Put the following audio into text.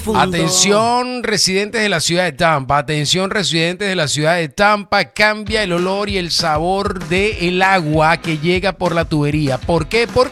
profundo. Atención, residentes de la ciudad de Tampa. Atención, residentes de la ciudad de Tampa. Cambia el olor y el sabor del agua que llega por la tubería. ¿Por qué? Porque